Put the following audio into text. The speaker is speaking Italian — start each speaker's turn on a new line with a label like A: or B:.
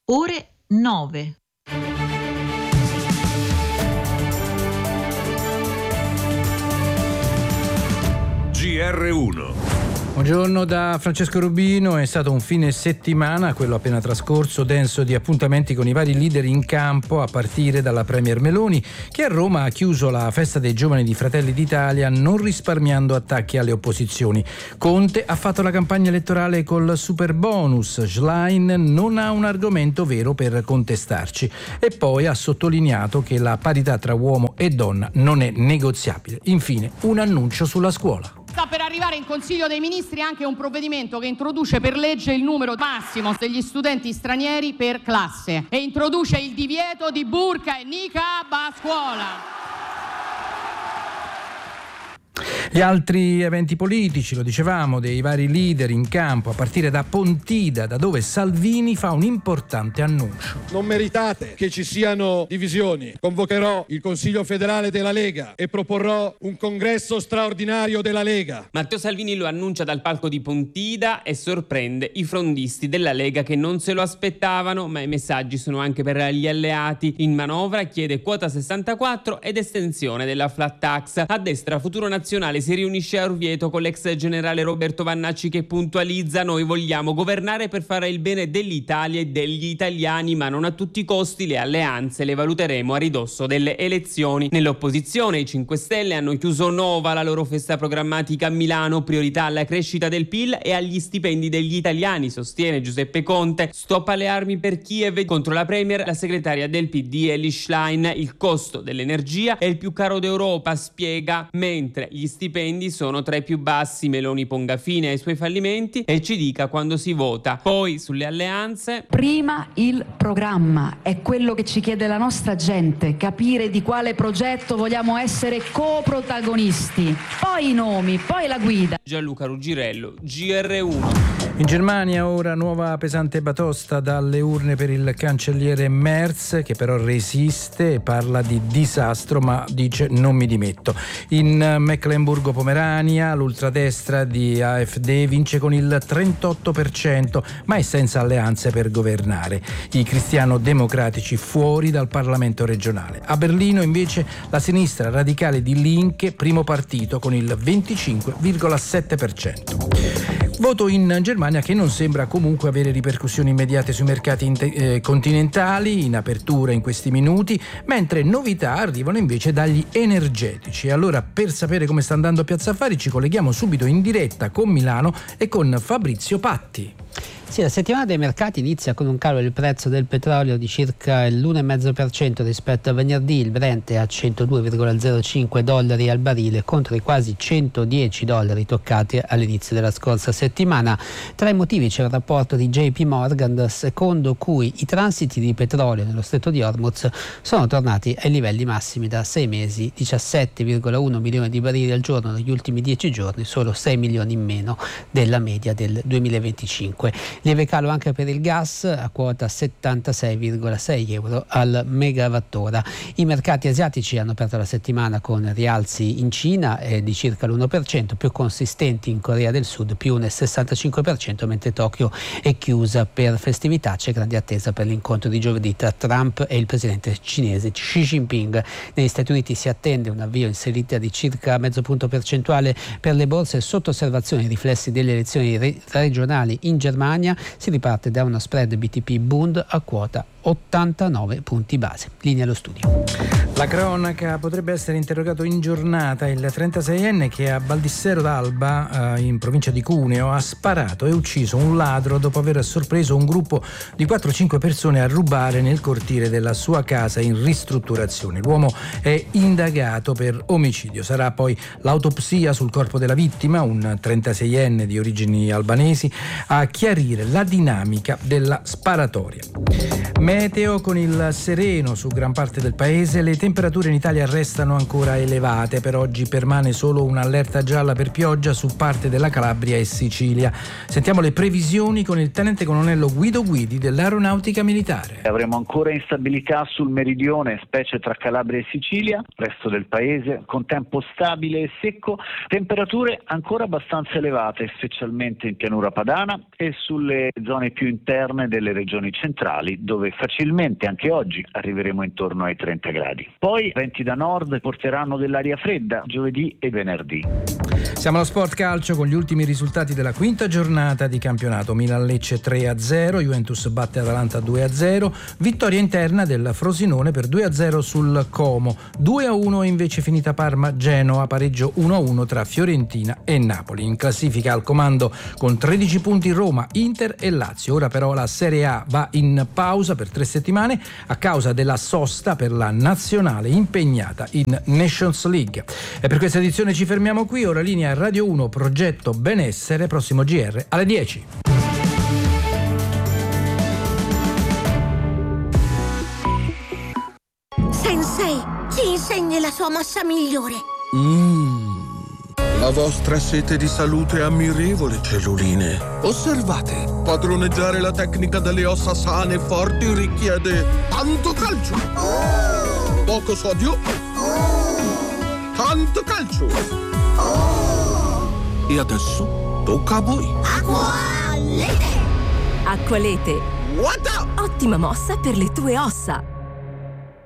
A: ore 9.
B: GR1.
C: Buongiorno da Francesco Rubino. È stato un fine settimana, quello appena trascorso, denso di appuntamenti con i vari leader in campo, a partire dalla premier Meloni, che a Roma ha chiuso la festa dei giovani di Fratelli d'Italia non risparmiando attacchi alle opposizioni. Conte ha fatto la campagna elettorale col super bonus, Schlein non ha un argomento vero per contestarci e poi ha sottolineato che la parità tra uomo e donna non è negoziabile. Infine un annuncio sulla scuola.
D: Sta per arrivare in Consiglio dei Ministri anche un provvedimento che introduce per legge il numero massimo degli studenti stranieri per classe e introduce il divieto di burqa e niqab a scuola.
C: Gli altri eventi politici, lo dicevamo, dei vari leader in campo, a partire da Pontida, da dove Salvini fa un importante annuncio.
E: Non meritate che ci siano divisioni. Convocherò il Consiglio federale della Lega e proporrò un congresso straordinario della Lega.
F: Matteo Salvini lo annuncia dal palco di Pontida e sorprende i frondisti della Lega che non se lo aspettavano, ma i messaggi sono anche per gli alleati. In manovra chiede quota 64 ed estensione della flat tax. A destra Futuro Nazionale si riunisce a Orvieto con l'ex generale Roberto Vannacci che puntualizza: noi vogliamo governare per fare il bene dell'Italia e degli italiani, ma non a tutti i costi. Le alleanze le valuteremo a ridosso delle elezioni. Nell'opposizione i 5 Stelle hanno chiuso Nova, la loro festa programmatica a Milano, priorità alla crescita del PIL e agli stipendi degli italiani, sostiene Giuseppe Conte. Stop alle armi per Kiev, contro la premier la segretaria del PD Elly Schlein. Il costo dell'energia è il più caro d'Europa, spiega, mentre gli stipendi sono tra i più bassi. Meloni ponga fine ai suoi fallimenti e ci dica quando si vota. Poi sulle alleanze:
G: prima il programma, è quello che ci chiede la nostra gente, capire di quale progetto vogliamo essere coprotagonisti, poi i nomi, poi la guida.
F: Gianluca Ruggirello, GR1.
C: In Germania ora nuova pesante batosta dalle urne per il cancelliere Merz, che però resiste e parla di disastro, ma dice non mi dimetto. In Mecklenburgo-Pomerania l'ultradestra di AfD vince con il 38%, ma è senza alleanze per governare. I cristiano-democratici fuori dal Parlamento regionale. A Berlino invece la sinistra radicale di Linke, primo partito con il 25,7%. Voto in Germania che non sembra comunque avere ripercussioni immediate sui mercati continentali, in apertura in questi minuti, mentre novità arrivano invece dagli energetici. E allora, per sapere come sta andando a Piazza Affari, ci colleghiamo subito in diretta con Milano e con Fabrizio Patti.
H: Sì, la settimana dei mercati inizia con un calo del prezzo del petrolio di circa l'1,5% rispetto a venerdì. Il Brent è a $102,05 al barile contro i quasi $110 toccati all'inizio della scorsa settimana. Tra i motivi c'è il rapporto di JP Morgan secondo cui i transiti di petrolio nello stretto di Hormuz sono tornati ai livelli massimi da 6 mesi, 17,1 milioni di barili al giorno negli ultimi 10 giorni, solo 6 milioni in meno della media del 2025. Lieve calo anche per il gas a quota 76,6 euro al megawattora. I mercati asiatici hanno aperto la settimana con rialzi in Cina di circa l'1%, più consistenti in Corea del Sud, più un 65%, mentre Tokyo è chiusa per festività. C'è grande attesa per l'incontro di giovedì tra Trump e il presidente cinese Xi Jinping. Negli Stati Uniti si attende un avvio in salita di circa mezzo punto percentuale per le borse, sotto osservazione i riflessi delle elezioni regionali in Germania. Si riparte da uno spread BTP Bund a quota 89 punti base. Linea allo studio.
C: La cronaca: potrebbe essere interrogato in giornata il 36enne che a Baldissero d'Alba, in provincia di Cuneo, ha sparato e ucciso un ladro dopo aver sorpreso un gruppo di 4-5 persone a rubare nel cortile della sua casa in ristrutturazione. L'uomo è indagato per omicidio. Sarà poi l'autopsia sul corpo della vittima, un 36enne di origini albanesi, a chiarire la dinamica della sparatoria. Meteo con il sereno su gran parte del paese, le temperature temperature in Italia restano ancora elevate. Per oggi permane solo un'allerta gialla per pioggia su parte della Calabria e Sicilia. Sentiamo le previsioni con il tenente colonnello Guido Guidi dell'Aeronautica Militare.
A: Avremo ancora instabilità sul meridione, specie tra Calabria e Sicilia, resto del paese, con tempo stabile e secco, temperature ancora abbastanza elevate, specialmente in pianura padana e sulle zone più interne delle regioni centrali, dove facilmente anche oggi arriveremo intorno ai 30 gradi. Poi venti da nord porteranno dell'aria fredda giovedì e venerdì.
C: Siamo allo sport calcio con gli ultimi risultati della quinta giornata di campionato. Milan-Lecce 3-0, Juventus batte Atalanta 2-0, vittoria interna del Frosinone per 2-0 sul Como. 2-1 invece finita Parma-Genoa, pareggio 1-1 tra Fiorentina e Napoli. In classifica al comando con 13 punti Roma, Inter e Lazio. Ora però la Serie A va in pausa per 3 settimane a causa della sosta per la nazionale impegnata in Nations League. E per questa edizione ci fermiamo qui. Ora linea Radio 1, progetto benessere, prossimo GR alle 10.
B: Sensei, ci insegni la sua mossa migliore.
I: La vostra sete di salute è ammirevole, celluline. Osservate, padroneggiare la tecnica delle ossa sane e forti richiede tanto calcio, poco sodio, tanto calcio. E adesso tocca a voi.
B: Acqualete.
J: Acqualete.
I: What?
J: Ottima mossa per le tue ossa.